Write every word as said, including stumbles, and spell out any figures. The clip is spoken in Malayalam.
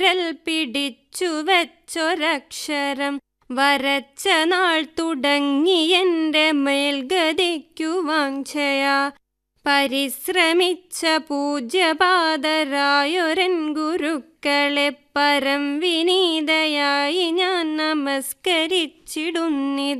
വിരൽ പിടിച്ചു വെച്ചൊരക്ഷരം വരച്ച നാൾ തുടങ്ങി എൻ്റെ മേൽഗതിക്കു വാഞ്ഛയാ പരിശ്രമിച്ച പൂജ്യപാദരായൊരൻ ഗുരുക്കളെ പരം വിനീതയായി ഞാൻ നമസ്കരിച്ചിടുന്നി